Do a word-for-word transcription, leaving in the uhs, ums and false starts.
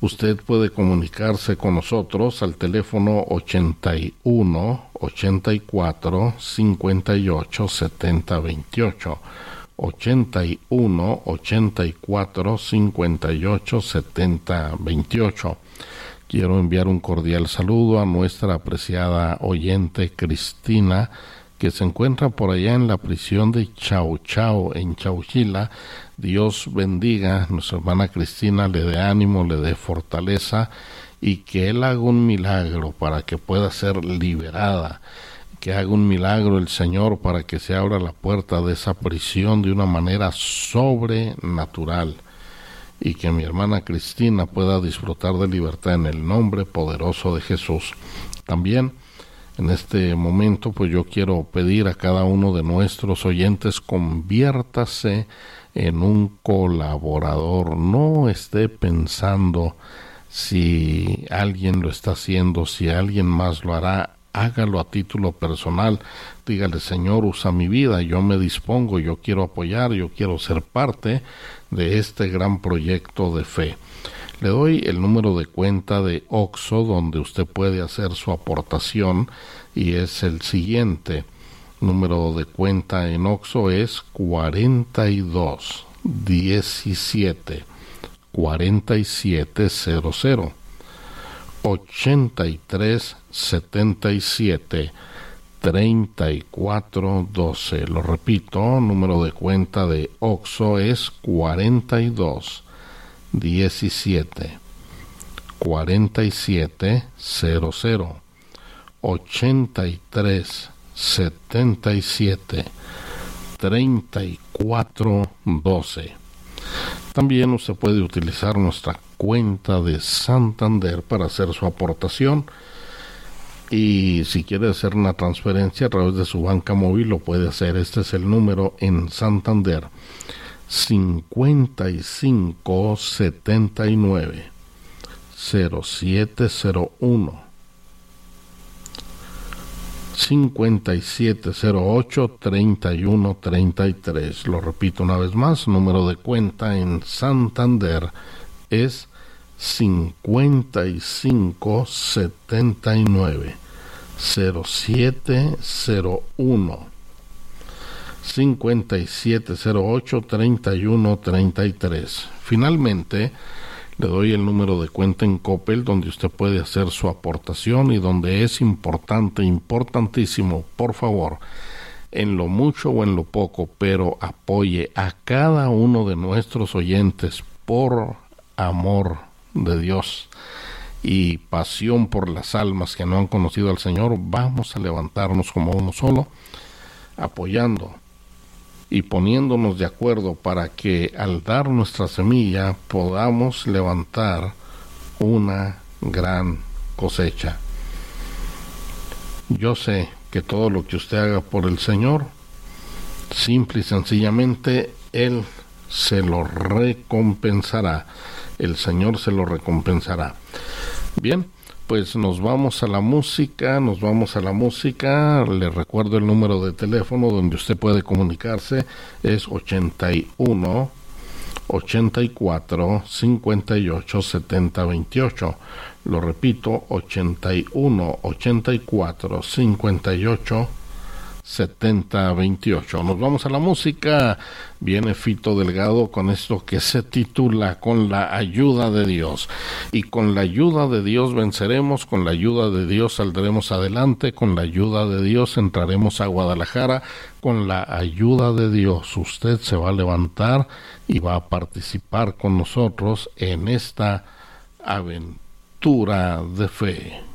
Usted puede comunicarse con nosotros al teléfono ochenta y uno, ochenta y cuatro, cincuenta y ocho, setenta, veintiocho. ochenta y uno, ochenta y cuatro, cincuenta y ocho, setenta, veintiocho. Quiero enviar un cordial saludo a nuestra apreciada oyente Cristina, que se encuentra por allá en la prisión de Chau Chau, en Chauchila. Dios bendiga a nuestra hermana Cristina, le dé ánimo, le dé fortaleza y que Él haga un milagro para que pueda ser liberada. Que haga un milagro el Señor para que se abra la puerta de esa prisión de una manera sobrenatural y que mi hermana Cristina pueda disfrutar de libertad en el nombre poderoso de Jesús. También en este momento pues yo quiero pedir a cada uno de nuestros oyentes, conviértase en un colaborador. No esté pensando si alguien lo está haciendo, si alguien más lo hará. Hágalo a título personal. Dígale: Señor, usa mi vida, yo me dispongo, yo quiero apoyar, yo quiero ser parte de este gran proyecto de fe. Le doy el número de cuenta de Oxxo donde usted puede hacer su aportación y es el siguiente. Número de cuenta en Oxxo es cuarenta y dos, diecisiete, cuarenta y siete cero cero. ochenta y tres, setenta y siete, treinta y cuatro, doce. Lo repito, número de cuenta de Oxxo es cuarenta y dos, diecisiete, cuarenta y siete cero cero. ochenta y tres, setenta y siete, treinta y cuatro, doce. También usted puede utilizar nuestra cuenta de Santander para hacer su aportación, y si quiere hacer una transferencia a través de su banca móvil lo puede hacer. Este es el número en Santander: cincuenta y cinco, setenta y nueve, cero siete cero uno, cincuenta y siete cero ocho, treinta y uno treinta y tres. Lo repito una vez más, número de cuenta en Santander es cincuenta y cinco, setenta y nueve, cero siete cero uno, cincuenta y siete cero ocho, treinta y uno treinta y tres. Finalmente, le doy el número de cuenta en Coppel donde usted puede hacer su aportación y donde es importante, importantísimo, por favor, en lo mucho o en lo poco, pero apoye a cada uno de nuestros oyentes por amor de Dios y pasión por las almas que no han conocido al Señor. Vamos a levantarnos como uno solo, apoyando y poniéndonos de acuerdo para que al dar nuestra semilla podamos levantar una gran cosecha. Yo sé que todo lo que usted haga por el Señor, simple y sencillamente, Él se lo recompensará. El Señor se lo recompensará. Bien, pues nos vamos a la música, nos vamos a la música. Le recuerdo el número de teléfono donde usted puede comunicarse, es ochenta y uno, ochenta y cuatro, cincuenta y ocho, setenta, veintiocho. Lo repito, ochenta y uno, ochenta y cuatro, cincuenta y ocho, setenta, veintiocho. Nos vamos a la música. Viene Fito Delgado con esto que se titula Con la ayuda de Dios. Y con la ayuda de Dios venceremos, con la ayuda de Dios saldremos adelante, con la ayuda de Dios entraremos a Guadalajara, con la ayuda de Dios usted se va a levantar y va a participar con nosotros en esta aventura de fe.